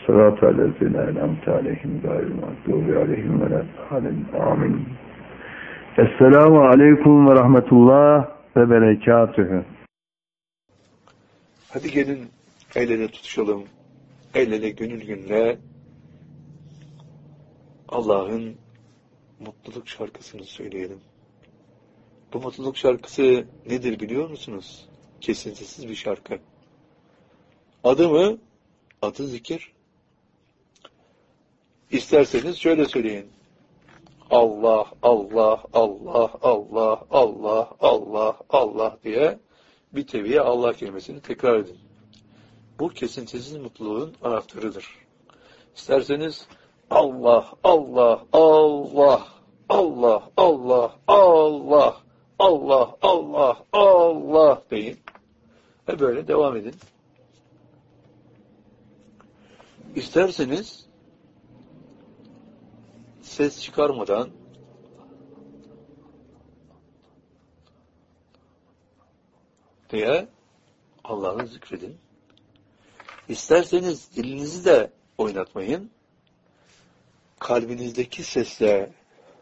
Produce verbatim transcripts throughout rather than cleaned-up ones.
Sırat-ı aleyhine en'amte aleyhim gayril mağdubi aleyhim veleddâlin. Amin. Esselamu aleyküm ve rahmetullah ve berekatühü. Hadi gelin el ele tutuşalım. El ele gönül gönüle Allah'ın mutluluk şarkısını söyleyelim. Bu mutluluk şarkısı nedir biliyor musunuz? Kesintisiz bir şarkı. Adı mı? Adı zikir. İsterseniz şöyle söyleyin. Allah, Allah, Allah, Allah, Allah, Allah, Allah diye bir teviye Allah kelimesini tekrar edin. Bu kesintisiz mutluluğun anahtarıdır. İsterseniz Allah, Allah, Allah, Allah, Allah, Allah, Allah, Allah, Allah deyin. Ve böyle devam edin. İsterseniz ses çıkarmadan diye Allah'ı zikredin. İsterseniz dilinizi de oynatmayın. Kalbinizdeki sesle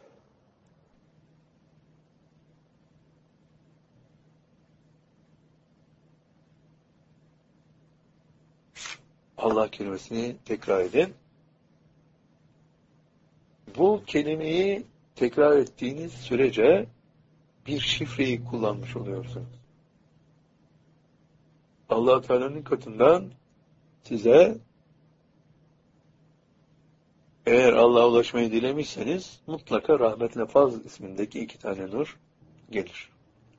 Allah kelimesini tekrar edin. Bu kelimeyi tekrar ettiğiniz sürece bir şifreyi kullanmış oluyorsunuz. Allah Teala'nın katından size eğer Allah'a ulaşmayı dilemişseniz mutlaka Rahmet Lefaz ismindeki iki tane nur gelir.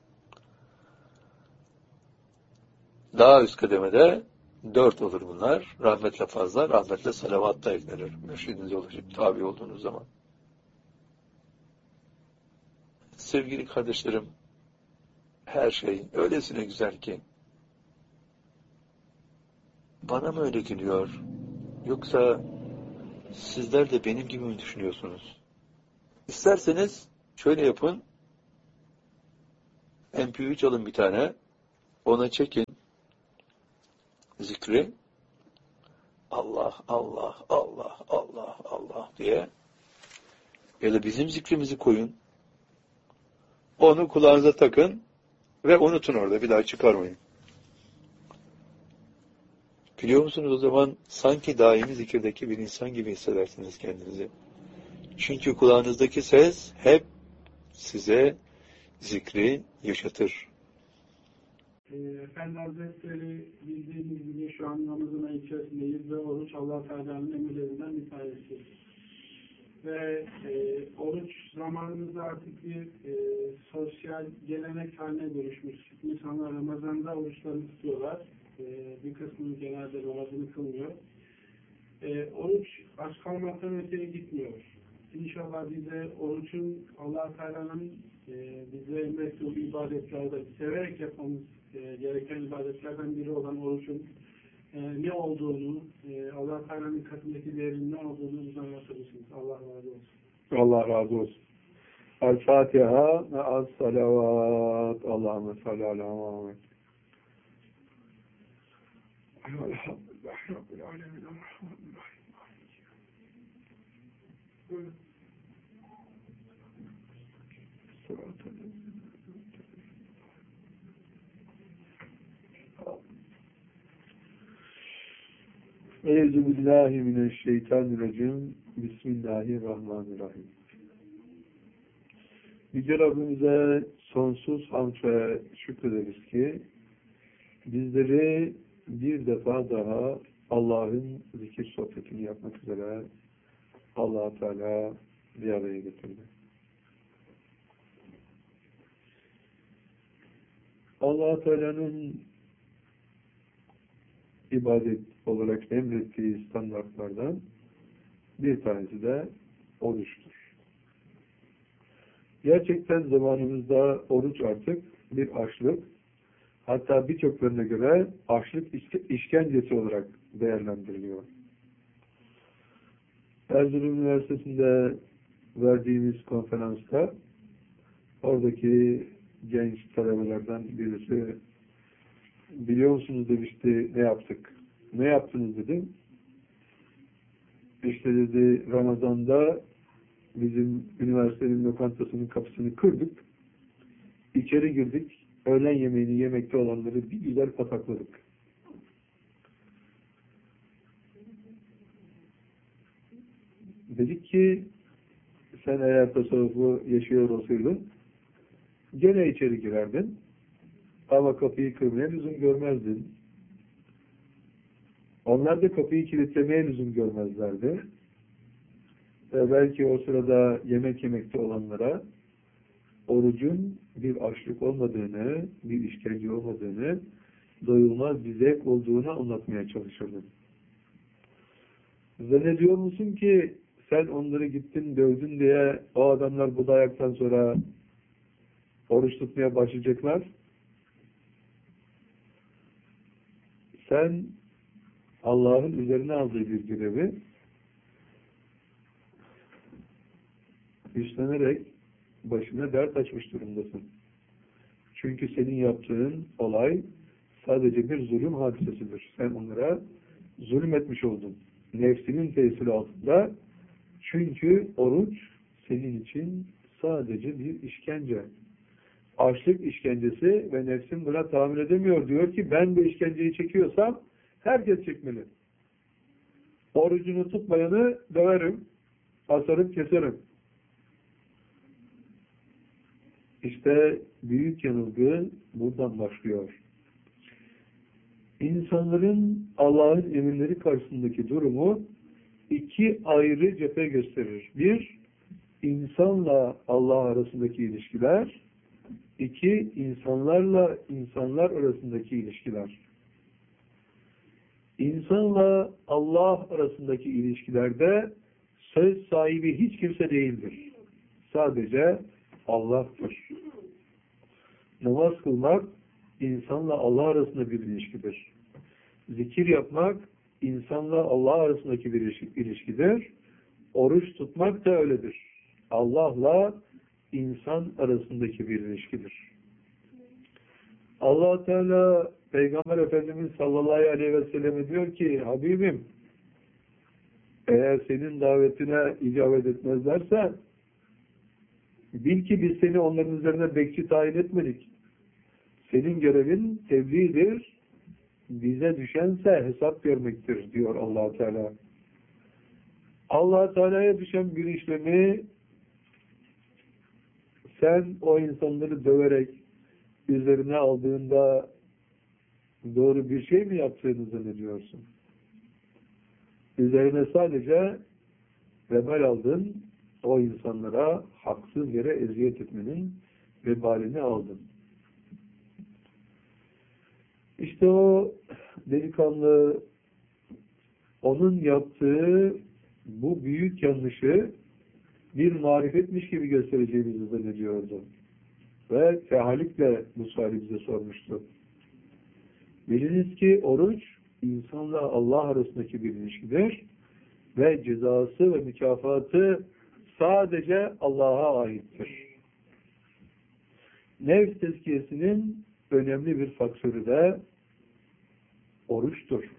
Daha üst kademede dört olur bunlar. Rahmetle fazla, rahmetle salavat da eklenir. Mürşidinize ulaşıp tabi olduğunuz zaman. Sevgili kardeşlerim, her şey öylesine güzel ki bana mı öyle geliyor? Yoksa sizler de benim gibi mi düşünüyorsunuz? İsterseniz şöyle yapın. M P üç alın bir tane. Ona çekin. Zikri. Allah, Allah, Allah, Allah, Allah diye. Ya da bizim zikrimizi koyun. Onu kulağınıza takın ve unutun orada. Bir daha çıkarmayın. Biliyor musunuz o zaman sanki daimi zikirdeki bir insan gibi hissedersiniz kendinizi. Çünkü kulağınızdaki ses hep size zikri yaşatır. Efendi Hazretleri bildiğiniz gibi şu an Ramazan ayı içerisindeyiz ve oruç Allah Teala'nın emirlerinden bir tanesi. Ve e, oruç zamanımızda artık bir e, sosyal gelenek haline dönüşmüş. İnsanlar Ramazan'da oruçlarını tutuyorlar. E, bir kısmı genelde namazını kılmıyor. E, oruç aç kalmaktan öteye gitmiyor. İnşallah bize orucun Allah Teala'nın e, bize emrettiği ibadetlerde severek yapmamız e, gereken ibadetlerden biri olan orucun e, ne olduğunu, e, Allah Teala'nın katındaki değerinin ne olduğunu bize anlatabilirsiniz. Allah razı olsun. Allah razı olsun. El-Fatiha ve el-Salavat. Allahümme salli ala Muhammed. Elhamdülillah Rabbil alemin. Buyurun. Euzubillahimineşşeytanirracim. Bismillahirrahmanirrahim. Yüce Rabbimize sonsuz hamd ve şükrederiz ki bizleri bir defa daha Allah'ın zikir sohbetini yapmak üzere Allah Teala bir araya getirdi. Allah Teala'nın ibadet olarak emrettiği standartlardan bir tanesi de oruçtur. Gerçekten zamanımızda oruç artık bir açlık, hatta birçoklarına göre açlık işkencesi olarak değerlendiriliyor. Erzurum Üniversitesi'nde verdiğimiz konferansta oradaki genç talebelerden birisi biliyor musunuz demişti, ne yaptık? Ne yaptınız dedim. işte dedi Ramazan'da bizim üniversitenin lokantasının kapısını kırdık. İçeri girdik. Öğlen yemeğini yemekte olanları bir güzel patakladık. Dedik ki sen eğer tasavvufu yaşıyor olsaydın gene içeri girerdin. Ama kapıyı kırmaya lüzum görmezdin. Onlar da kapıyı kilitlemeye lüzum görmezlerdi. Ve belki o sırada yemek yemekte olanlara orucun bir açlık olmadığını, bir işkence olmadığını, doyulmaz bir zevk olduğunu anlatmaya çalışırdım. Zannediyor musun ki sen onları gittin dövdün diye o adamlar bu dayaktan sonra oruç tutmaya başlayacaklar? Sen Allah'ın üzerine aldığı bir görevi üstlenerek başına dert açmış durumdasın. Çünkü senin yaptığın olay sadece bir zulüm hadisesidir. Sen onlara zulüm etmiş oldun. Nefsinin tesiri altında. Çünkü oruç senin için sadece bir işkence. Açlık işkencesi ve nefsin buna tahammül edemiyor. Diyor ki ben bu işkenceyi çekiyorsam herkes çekmeli. Orucunu tutmayanı döverim, asarım, keserim. İşte büyük yanılgı buradan başlıyor. İnsanların Allah'ın emirleri karşısındaki durumu iki ayrı cephe gösterir. Bir, insanla Allah arasındaki ilişkiler. İki, insanlarla insanlar arasındaki ilişkiler. İnsanla Allah arasındaki ilişkilerde söz sahibi hiç kimse değildir. Sadece Allah'tır. Namaz kılmak, insanla Allah arasında bir ilişkidir. Zikir yapmak, insanla Allah arasındaki bir ilişkidir. Oruç tutmak da öyledir. Allah'la insan arasındaki bir ilişkidir. Allah Teala Peygamber Efendimiz sallallahu aleyhi ve selleme diyor ki Habibim, eğer senin davetine icabet etmezlerse bil ki biz seni onların üzerine bekçi tayin etmedik. Senin görevin tebliğdir. Bize düşense hesap görmektir diyor Allah Teala. Allah Teala'ya düşen bir işlemi sen o insanları döverek üzerine aldığında doğru bir şey mi yaptığını zannediyorsun? Üzerine sadece vebal aldın, o insanlara haksız yere eziyet etmenin vebalini aldın. İşte o delikanlı onun yaptığı bu büyük yanlışı bir marifetmiş gibi göstereceğimizi zannediyordu. Ve tehalikle bu suali bize sormuştu. Biliniz ki oruç insanla Allah arasındaki bir ilişkidir ve cezası ve mükafatı sadece Allah'a aittir. Nefs tezkiyesinin önemli bir faktörü de oruçtur.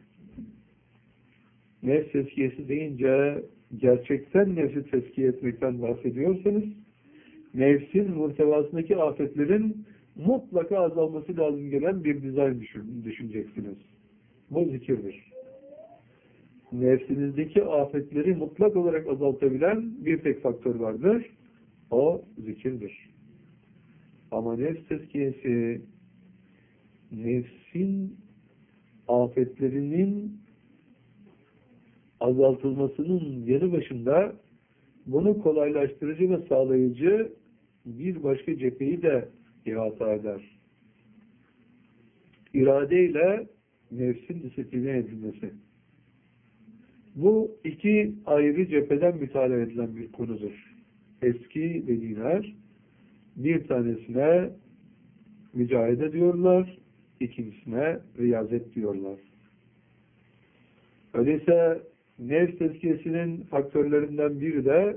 Nefs tezkiyesi deyince gerçekten nefsi tezkiye etmekten bahsediyorsanız nefsin muhtevasındaki afetlerin mutlaka azalması lazım gelen bir dizayn düşün, düşüneceksiniz. Bu zikirdir. Nefsinizdeki afetleri mutlak olarak azaltabilen bir tek faktör vardır. O zikirdir. Ama nefs tezkiyesi nefsin afetlerinin azaltılmasının yanı başında bunu kolaylaştırıcı ve sağlayıcı bir başka cepheyi de ihata eder. İradeyle nefsin disipline edilmesi. Bu iki ayrı cepheden mütalaa edilen bir konudur. Eski veliler bir tanesine mücahede diyorlar, ikincisine riyazet diyorlar. Öyleyse nefs tezkiyesinin faktörlerinden biri de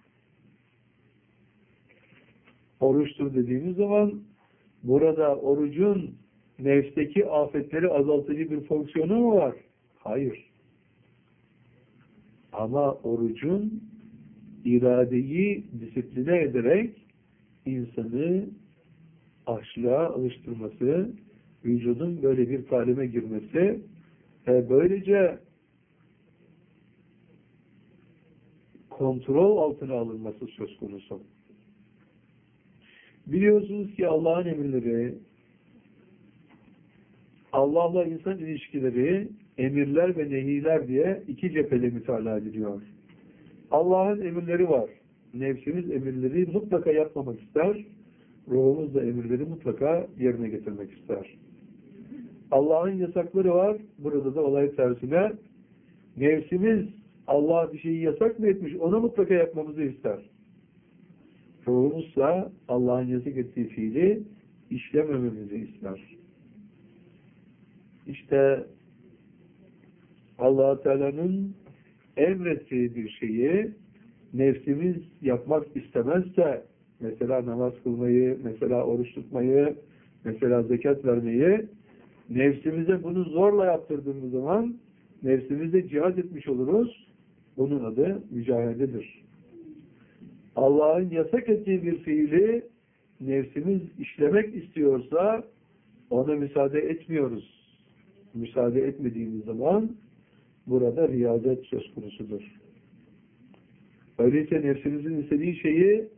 oruçtur dediğimiz zaman burada orucun nefsteki afetleri azaltıcı bir fonksiyonu mu var? Hayır. Ama orucun iradeyi disipline ederek insanı açlığa alıştırması, vücudun böyle bir talime girmesi ve böylece kontrol altına alınması söz konusu. Biliyorsunuz ki Allah'ın emirleri, Allah'la insan ilişkileri, emirler ve nehiler diye iki cephede mütalaa ediliyor. Allah'ın emirleri var. Nefsimiz emirleri mutlaka yapmamak ister. Ruhumuz da emirleri mutlaka yerine getirmek ister. Allah'ın yasakları var. Burada da olay tersine. Nefsimiz Allah bir şeyi yasak mı etmiş? Onu mutlaka yapmamızı ister. Ruhumuzsa Allah'ın yasak ettiği fiili işlemememizi ister. İşte Allah Teala'nın emrettiği bir şeyi nefsimiz yapmak istemezse, mesela namaz kılmayı, mesela oruç tutmayı, mesela zekat vermeyi, nefsimize bunu zorla yaptırdığımız zaman nefsimizle cihad etmiş oluruz. Bunun adı mücahededir. Allah'ın yasak ettiği bir fiili nefsimiz işlemek istiyorsa ona müsaade etmiyoruz. Müsaade etmediğimiz zaman burada riyazet söz konusudur. Öyleyse nefsimizin istediği şeyi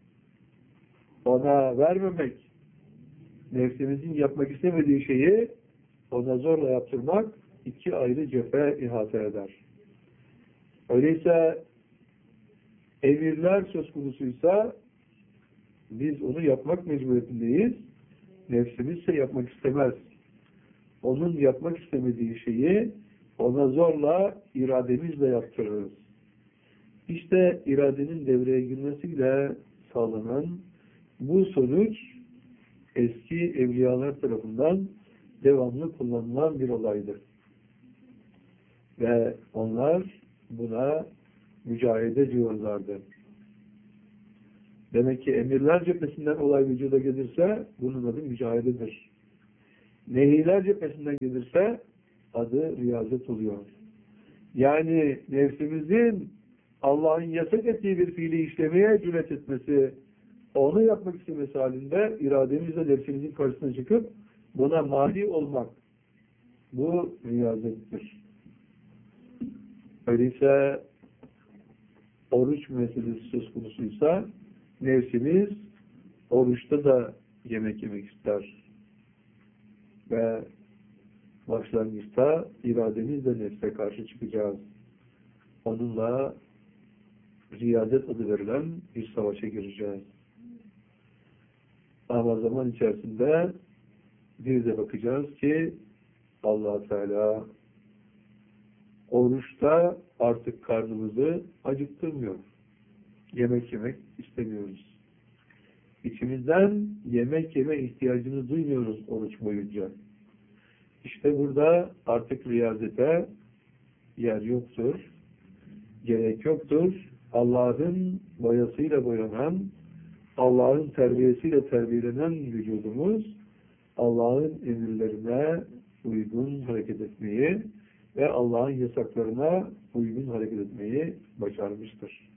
ona vermemek, nefsimizin yapmak istemediği şeyi ona zorla yaptırmak iki ayrı cephe ihate eder. Öyleyse emirler söz konusuysa biz onu yapmak mecburiyetindeyiz. Nefsimiz ise yapmak istemez. Onun yapmak istemediği şeyi ona zorla irademizle yaptırırız. İşte iradenin devreye girmesiyle sağlanan bu sonuç eski evliyalar tarafından devamlı kullanılan bir olaydır. Ve onlar buna mücahede diyorlardı. Demek ki emirler cephesinden olay vücuda gelirse bunun adı mücahededir. Nehiler cephesinden gelirse adı riyazet oluyor. Yani nefsimizin Allah'ın yasak ettiği bir fiili işlemeye cüret etmesi, onu yapmak istemesi halinde irademizle nefsimizin karşısına çıkıp buna mani olmak, bu riyazettir. Öyleyse oruç meselesi söz konusuysa nefsimiz oruçta da yemek yemek ister. Ve başlangıçta irademizle nefse karşı çıkacağız. Onunla riyadet adı verilen bir savaşa gireceğiz. Ama zaman içerisinde bir de bakacağız ki Allah Teala oruçta artık karnımızı acıktırmıyor. Yemek yemek istemiyoruz. İçimizden yemek yeme ihtiyacını duymuyoruz oruç boyunca. İşte burada artık riyazete yer yoktur. Gerek yoktur. Allah'ın boyasıyla boyanan, Allah'ın terbiyesiyle terbiyelenen vücudumuz Allah'ın emirlerine uygun hareket etmeyi ve Allah'ın yasaklarına uygun hareket etmeyi başarmıştır.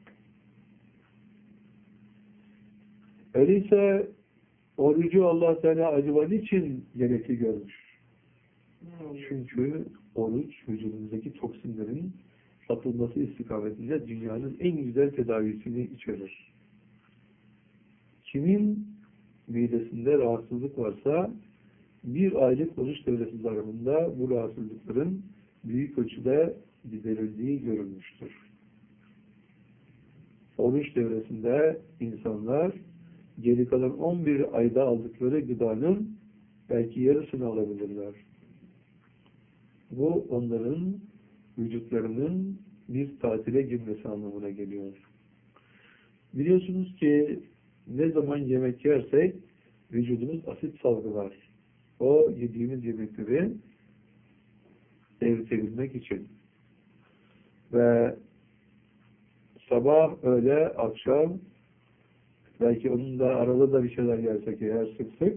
Öyleyse orucu Allah Teala acaba niçin gerekli görmüş? Çünkü oruç vücudumuzdaki toksinlerin atılması istikametinde dünyanın en güzel tedavisini içerir. Kimin midesinde rahatsızlık varsa bir aylık oruç devresi zarfında bu rahatsızlıkların büyük ölçüde giderildiği görülmüştür. Oruç devresinde insanlar geri kalan on bir ayda aldıkları gıdanın belki yarısını alabilirler. Bu onların vücutlarının bir tatile girmesi anlamına geliyor. Biliyorsunuz ki ne zaman yemek yersek vücudumuz asit salgılar. O yediğimiz yemekleri eritebilmek için. Ve sabah, öğle, akşam, belki onun da arada da bir şeyler yersek eğer sık sık,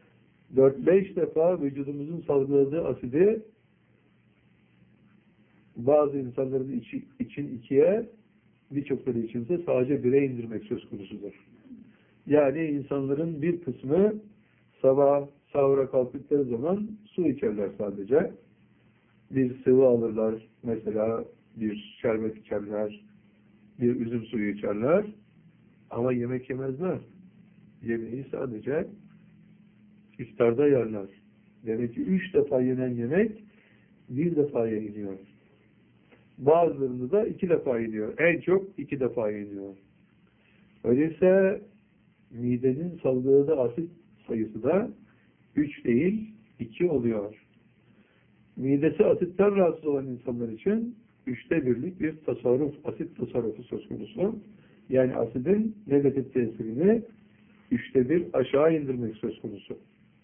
dört beş defa vücudumuzun salgıladığı asidi bazı insanların içi, için ikiye, birçokları içinse sadece bire indirmek söz konusudur. Yani insanların bir kısmı sabah sahura kalktıkları zaman su içerler sadece. Bir sıvı alırlar, mesela bir şerbet içerler, bir üzüm suyu içerler. Ama yemek yemezler. Yemeği sadece iftarda yerler. Demek ki üç defa yenen yemek bir defa yeniyor. Bazılarında da iki defa yeniyor. En çok iki defa yeniyor. Öyleyse midenin salgıladığı asit sayısı da üç değil, iki oluyor. Midesi asitten rahatsız olan insanlar için üçte birlik bir tasarruf, asit tasarrufu söz konusu. Yani asidin negatif tesirini üçte bir aşağı indirmek söz konusu.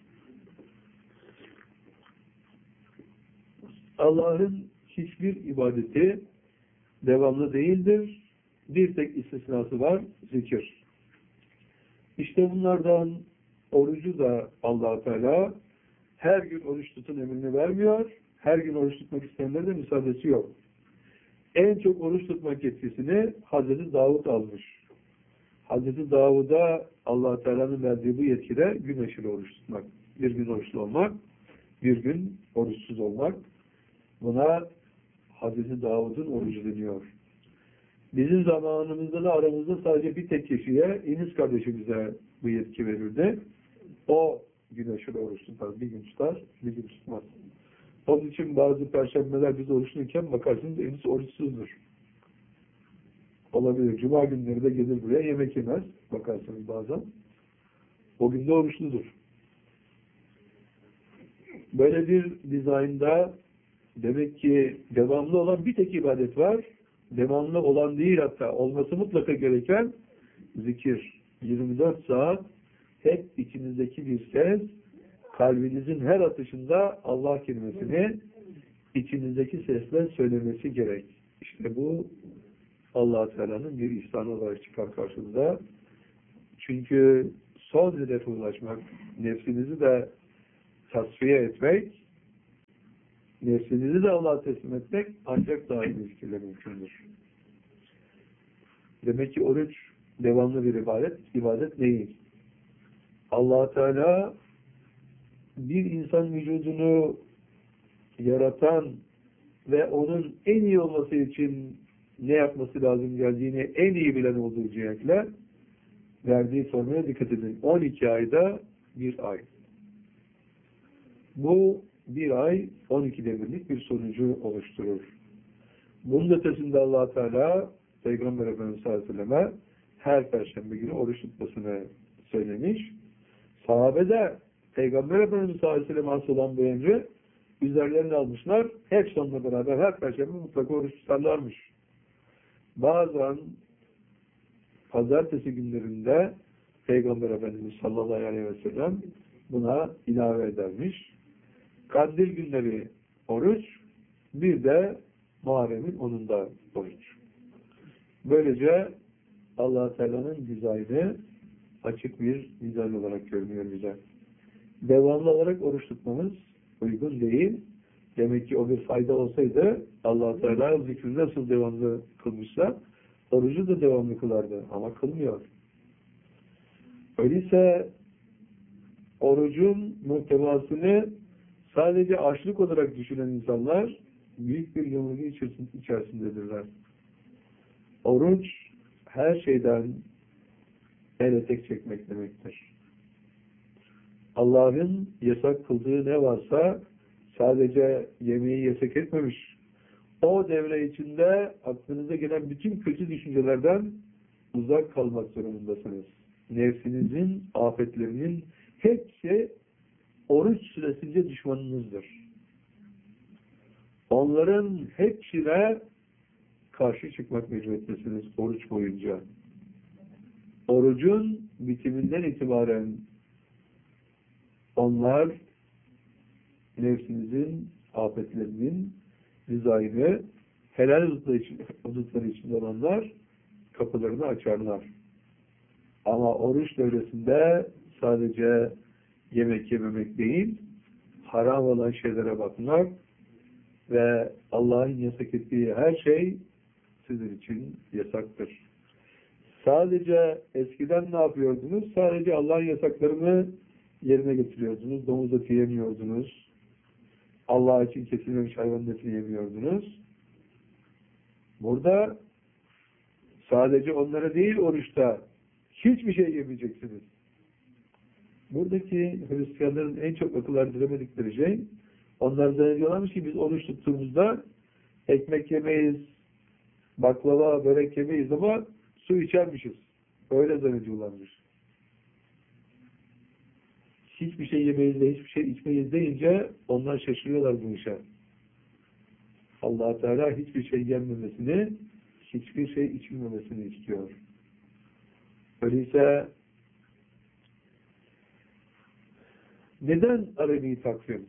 Allah'ın hiçbir ibadeti devamlı değildir. Bir tek istisnası var, zikir. İşte bunlardan orucu da Allah Teala her gün oruç tutun emrini vermiyor. Her gün oruç tutmak isteyenlere de müsaadesi yok. En çok oruç tutmak yetkisini Hazreti Davud almış. Hazreti Davud'a Allah Teala'nın verdiği bu yetkide gün aşırı oruç tutmak. Bir gün oruçlu olmak, bir gün oruçsuz olmak. Buna Hazreti Davud'un orucu deniyor. Bizim zamanımızda da aramızda sadece bir tek kişiye, İniz kardeşimize bu yetki verildi. O gün aşırı oruç tutar. Bir gün tutar, bir gün tutmaz. Onun için bazı perşembeler biz oruçluyken bakarsınız İniz oruçsuzdur. Olabilir. Cuma günleri de gelir buraya yemek yemez. Bakarsınız bazen. O gün de oruçludur. Böyle bir dizaynda demek ki devamlı olan bir tek ibadet var. Devamlı olan değil, hatta olması mutlaka gereken zikir. yirmi dört saat hep içinizdeki bir ses, kalbinizin her atışında Allah kelimesini içinizdeki sesle söylemesi gerek. İşte bu Allah Teala'nın bir ihsanı olarak çıkar karşınıza. Çünkü son hedefe ulaşmak, nefsinizi de tasfiye etmek, nefsinizi de Allah'a teslim etmek ancak daim ilişkiyle mümkündür. Demek ki oruç devamlı bir ibadet, ibadet değil. Allah Teala bir insan vücudunu yaratan ve onun en iyi olması için ne yapması lazım geldiğini en iyi bilen olduğu cihetle verdiği formüle dikkat edin. on iki ayda bir ay. Bu bir ay on iki devirlik bir sonucu oluşturur. Bunun ötesinde Allah Teala Peygamber Efendimiz sallallahu aleyhi ve selleme her perşembe günü oruç tutmasını söylemiş. Sahabe de Peygamber Efendimiz sallallahu aleyhi ve selleme has olan bu emri üzerlerine almışlar. Hep onunla beraber her perşembe mutlaka oruç tutarlarmış. Bazen pazartesi günlerinde Peygamber Efendimiz sallallahu aleyhi ve sellem buna ilave edermiş. Kandil günleri oruç, bir de Muharrem'in onunda oruç. Böylece Allah Teala'nın dizaynı açık bir dizayn olarak görünüyor bize. Devamlı olarak oruç tutmamız uygun değil. Demek ki o bir fayda olsaydı Allah Teala zikri nasıl devamlı kılmışsa orucu da devamlı kılardı. Ama kılmıyor. Öyleyse orucun muhtevasını sadece açlık olarak düşünen insanlar büyük bir yanılgı içerisindedirler. Oruç her şeyden el etek çekmek demektir. Allah'ın yasak kıldığı ne varsa sadece yemeği yasak etmemiş. O devre içinde aklınıza gelen bütün kötü düşüncelerden uzak kalmak zorundasınız. Nefsinizin, afetlerinin hepsi oruç süresince düşmanınızdır. Onların hepsine karşı çıkmak mecburiyetindesiniz oruç boyunca. Orucun bitiminden itibaren onlar nefsinizin, afetlerinin dizaynı helal hudutları içinde olanlar kapılarını açarlar. Ama oruç devresinde sadece yemek yememek değil, haram olan şeylere bakmak, ve Allah'ın yasak ettiği her şey sizin için yasaktır. Sadece eskiden ne yapıyordunuz? Sadece Allah'ın yasaklarını yerine getiriyordunuz. Domuz eti yemiyordunuz. Allah için kesilmemiş hayvan eti yemiyordunuz. Burada sadece onlara değil oruçta hiçbir şey yemeyeceksiniz. Buradaki Hristiyanların en çok akıl erdiremedikleri şey, onlar zannediyorlarmış ki biz oruç tuttuğumuzda ekmek yemeyiz, baklava, börek yemeyiz ama su içermişiz. Öyle zannediyorlarmış. Hiçbir şey yemeyiz de hiçbir şey içmeyiz deyince onlar şaşırıyorlar bu işe. Allah Teala hiçbir şey yenmemesini, hiçbir şey içilmemesini istiyor. Öyleyse neden Arabi takvim?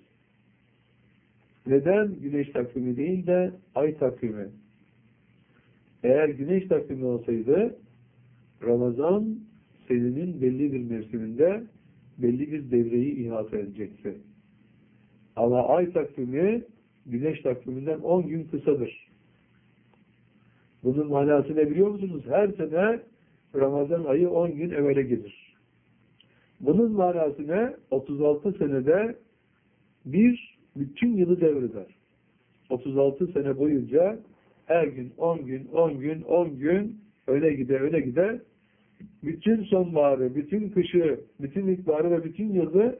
Neden güneş takvimi değil de ay takvimi? Eğer güneş takvimi olsaydı Ramazan senenin belli bir mevsiminde belli bir devreyi ihata edecekti. Ama ay takvimi güneş takviminden on gün kısadır. Bunun manası ne biliyor musunuz? Her sene Ramazan ayı on gün evvele gelir. Bunun manası ne? otuz altı senede bir bütün yılı devreder. otuz altı sene boyunca her gün on gün, on gün, on gün öyle gider, öyle gider. Bütün sonbaharı, bütün kışı, bütün ilkbaharı ve bütün yılı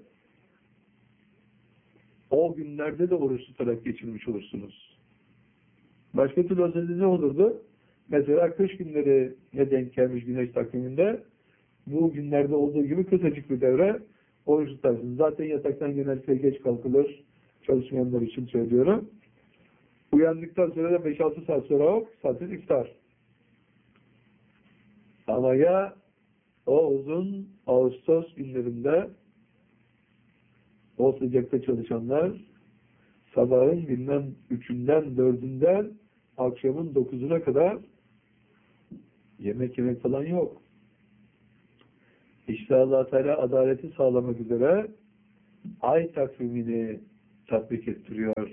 o günlerde de oruç tutarak geçirmiş olursunuz. Başka türlü olsaydı ne olurdu? Mesela kış günleri ne denk gelmiş güneş takviminde? Bu günlerde olduğu gibi kısacık bir devre oruç tutarsınız. Zaten yataktan genellikle geç kalkılır. Çalışmayanlar için söylüyorum. Uyandıktan sonra da beş altı saat sonra hop, saat iftar. Ama ya o uzun Ağustos günlerinde o sıcakta çalışanlar sabahın bilmem üçünden dördünden akşamın dokuzuna kadar yemek yemek falan yok. İşte Allah Teala adaleti sağlamak üzere ay takvimini tatbik ettiriyor.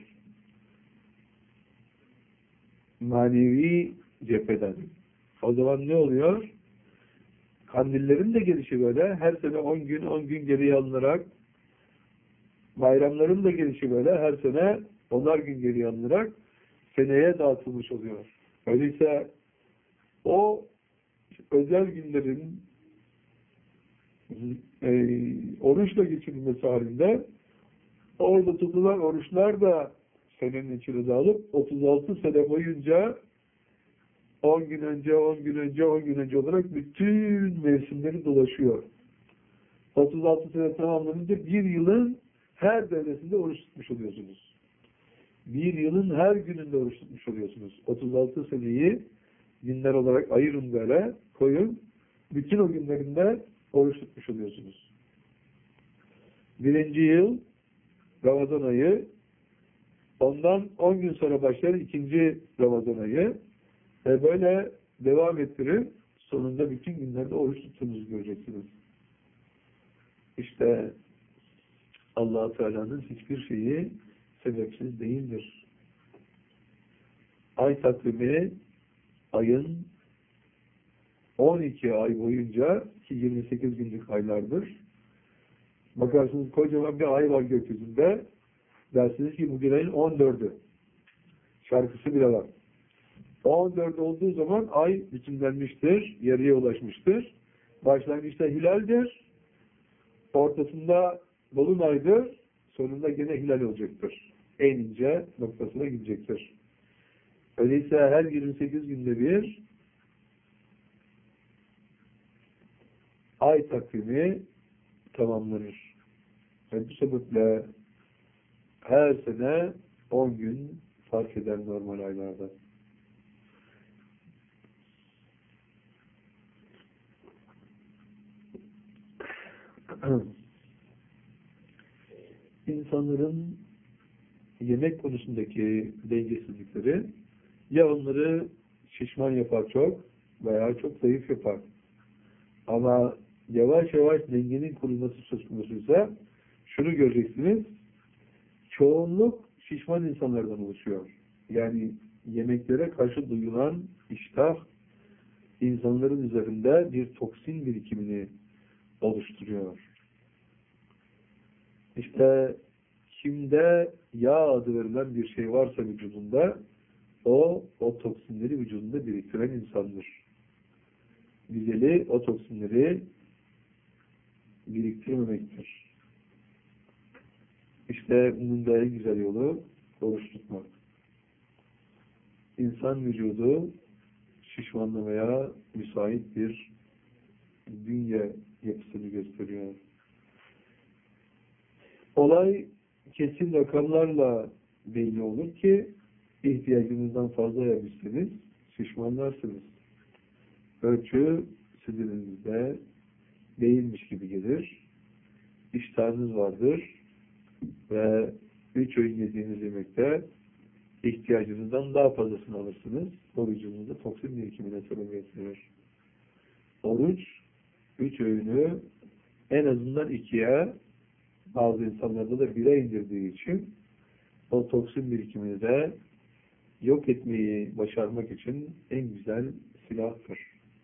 Manevi cepheden. O zaman ne oluyor? Kandillerin de gelişi böyle. Her sene on gün on gün geriye alınarak, bayramların da gelişi böyle. Her sene onar gün geriye alınarak seneye dağıtılmış oluyor. Öyleyse o özel günlerin e, oruçla geçirilmesi halinde orada tutulan oruçlar da senenin içine dağılıp otuz altı sene boyunca on gün önce, on gün önce, on gün önce olarak bütün mevsimleri dolaşıyor. otuz altı sene tamamlanınca bir yılın her devresinde oruç tutmuş oluyorsunuz. Bir yılın her gününde oruç tutmuş oluyorsunuz. otuz altı seneyi günler olarak ayırın böyle, koyun. Bütün o günlerinde oruç tutmuş oluyorsunuz. Birinci yıl Ramazan ayı, ondan on gün sonra başlar ikinci Ramazan ayı ve böyle devam ettirip sonunda bütün günlerde oruç tuttuğunuzu göreceksiniz. İşte Allah Teala'nın hiçbir şeyi sebepsiz değildir. Ay takvimi ayın on iki ay boyunca ki yirmi sekiz günlük aylardır. Bakarsınız kocaman bir ay var gökyüzünde. Dersiniz ki bugün ayın on dördü. Şarkısı bile var. on dört olduğu zaman ay biçimlenmiştir, yarıya ulaşmıştır. Başlangıçta hilaldir, ortasında dolunaydır, sonunda gene hilal olacaktır. En ince noktasına gidecektir. Öyleyse her yirmi sekiz günde bir ay takvimi tamamlanır. Ve bu sebeple her sene on gün fark eder normal aylarda. İnsanların yemek konusundaki dengesizlikleri ya onları şişman yapar çok veya çok zayıf yapar. Ama yavaş yavaş dengenin kurulması söz konusuysa şunu göreceksiniz. Çoğunluk şişman insanlardan oluşuyor. Yani yemeklere karşı duyulan iştah insanların üzerinde bir toksin birikimini oluşturuyor. İşte kimde yağ adı verilen bir şey varsa vücudunda o, o toksinleri vücudunda biriktiren insandır. Güzeli o toksinleri biriktirmemektir. İşte bunun da en güzel yolu oruç tutmak. İnsan vücudu şişmanlamaya müsait bir bünye yapısını gösteriyor. Olay kesin rakamlarla belli olur ki ihtiyacınızdan fazla yemişsiniz, şişmanlarsınız. Ölçü sizin elinizde değilmiş gibi gelir. İştahınız vardır ve üç öğün yediğiniz yemekte ihtiyacınızdan daha fazlasını alırsınız. O vücudunuzda toksin birikimine sebebiyet verir. Oruç, üç öğünü en azından ikiye, bazı insanlarda da bire indirdiği için o toksin birikimini de yok etmeyi başarmak için en güzel silahtır.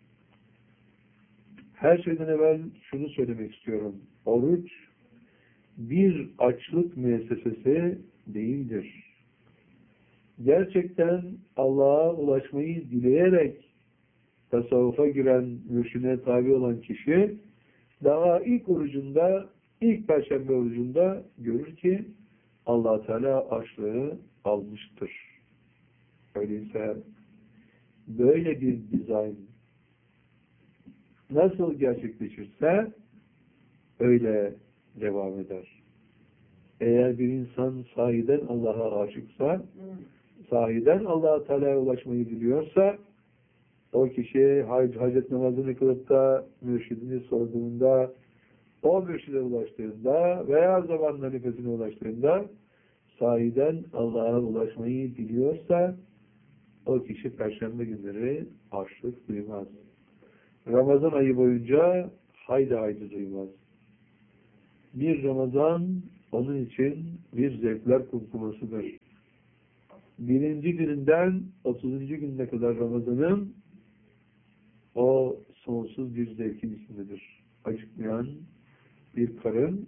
Her şeyden evvel şunu söylemek istiyorum. Oruç bir açlık müessesesi değildir. Gerçekten Allah'a ulaşmayı dileyerek tasavvufa giren, mürşide tabi olan kişi daha ilk orucunda, ilk Perşembe orucunda görür ki Allah Teala açlığı almıştır. Öyleyse böyle bir dizayn nasıl gerçekleşirse öyle devam eder. Eğer bir insan sahiden Allah'a aşıksa, sahiden Allah Teala'ya ulaşmayı diliyorsa, o kişi hac, hacet namazını kılıp da mürşidini sorduğunda, o mürşide ulaştığında veya zamanla nefesine ulaştığında sahiden Allah'a ulaşmayı diliyorsa o kişi Perşembe günleri açlık duymaz. Ramazan ayı boyunca haydi haydi duymaz. Bir Ramazan onun için bir zevkler kumkumasıdır. Birinci gününden otuzuncu gününe kadar Ramazan'ın o sonsuz bir zevkin içindedir. Acıkmayan bir karın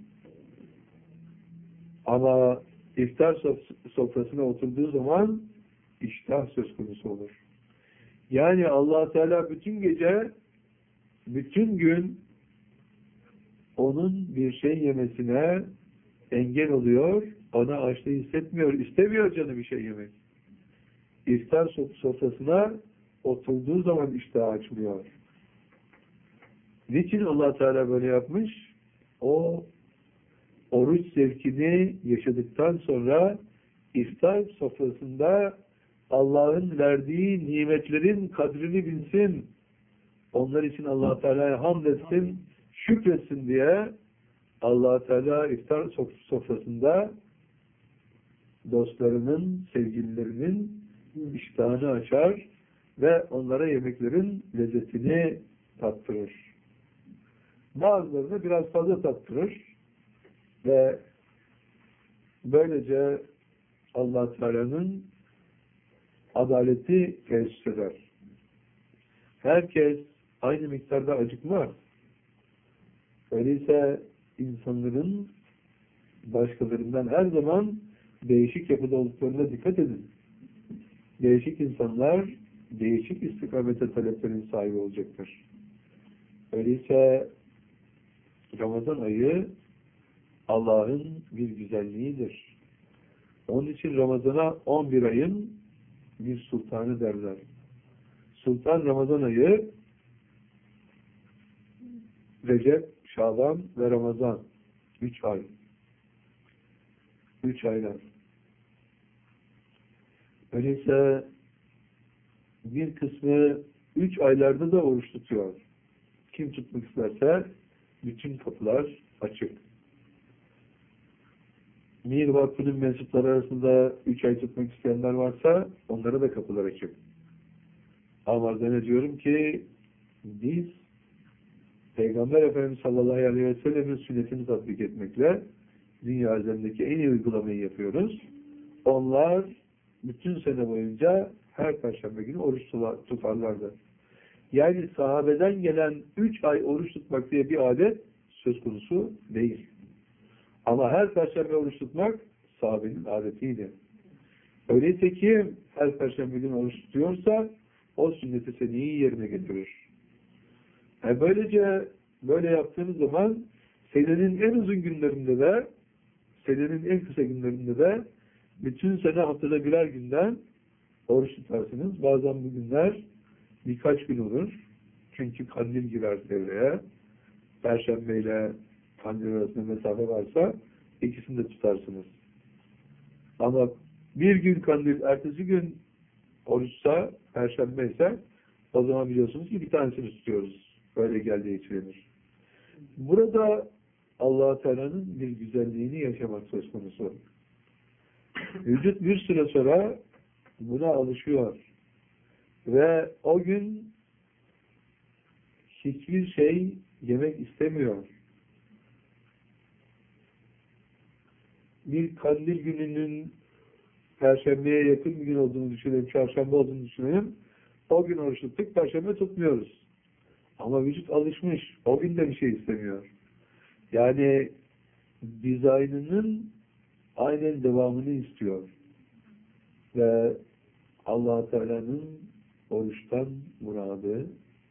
ama iftar sofrasına oturduğu zaman iştah söz konusu olur. Yani Allah Teala bütün gece, bütün gün onun bir şey yemesine engel oluyor, ona açlığı hissetmiyor, istemiyor canı bir şey yemek. İftar sofrasına oturduğu zaman iştah açılıyor. Niçin Allah Teala böyle yapmış? O oruç zevkini yaşadıktan sonra iftar sofrasında Allah'ın verdiği nimetlerin kadrini bilsin, onlar için Allah Teala'ya hamd etsin, şükretsin diye Allah Teala iftar sofrasında dostlarının, sevgililerinin iştahını açar ve onlara yemeklerin lezzetini tattırır. Bazılarını biraz fazla tattırır ve böylece Allah Teala'nın adaleti tesis eder. Herkes aynı miktarda acıkmaz. Öyleyse insanların başkalarından her zaman değişik yapıda olduklarına dikkat edin. Değişik insanlar değişik istikamete taleplerin sahibi olacaktır. Öyleyse Ramazan ayı Allah'ın bir güzelliğidir. Onun için Ramazan'a on bir ayın bir sultanı derler. Sultan Ramazan ayı Recep, Şaban ve Ramazan. Üç ay. Üç aylar. Öyleyse bir kısmı üç aylarda da oruç tutuyor. Kim tutmak isterse bütün kapılar açık. Mir Vakfı'nın mensupları arasında üç ay tutmak isteyenler varsa onlara da kapılar açık. Ama zannediyorum ki biz Peygamber Efendimiz sallallahu aleyhi ve sellem'in sünnetini tatbik etmekle dünya üzerindeki en iyi uygulamayı yapıyoruz. onlar bütün sene boyunca her perşembe günü oruç tutarlardı. Yani sahabeden gelen üç ay oruç tutmak diye bir adet söz konusu değil. Ama her perşembe oruç tutmak sahabenin adetiydi. Öyleyse ki her perşembe günü oruç tutuyorsa o sünnet-i seniyeyi yerine getirir. Yani böylece böyle yaptığınız zaman senenin en uzun günlerinde de senenin en kısa günlerinde de bütün sene haftada birer günden oruç tutarsınız. Bazen bu günler birkaç gün olur. Çünkü kandil girer devreye. Perşembe ile kandil arasında mesafe varsa ikisini de tutarsınız. Ama bir gün kandil, ertesi gün oruçsa, perşembe ise o zaman biliyorsunuz ki bir tanesini tutuyoruz. Böyle geldiği içindir. Burada Allah-u Teala'nın bir güzelliğini yaşamak söz konusu. Vücut bir süre sonra buna alışıyor. Ve o gün hiçbir şey yemek istemiyor. Bir kandil gününün perşembeye yakın bir gün olduğunu düşünelim, çarşamba olduğunu düşünelim. O gün oruç tuttuk, perşembe tutmuyoruz. Ama vücut alışmış, o gün de bir şey istemiyor. Yani dizaynının aynen devamını istiyor. Ve Allah-u Teala'nın oruçtan muradı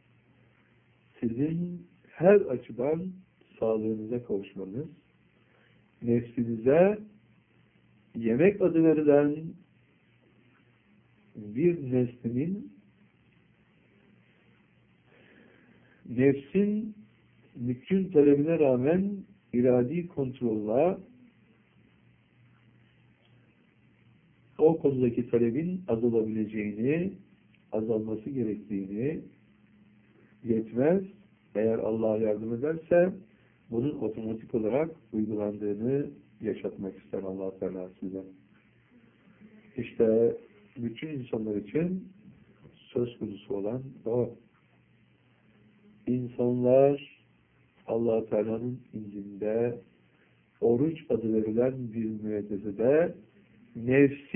sizin her açıdan sağlığınıza kavuşmanız, nefsinize yemek adı verilen bir nesnenin nefsin bütün talebine rağmen iradi kontrolle o konudaki talebin azalabileceğini, azalması gerektiğini, yetmez, eğer Allah yardım ederse bunun otomatik olarak uygulandığını yaşatmak ister Allah Teala size. İşte bütün insanlar için söz konusu olan o. İnsanlar Allah Teala'nın indinde oruç adı verilen bir müeddesede nefsi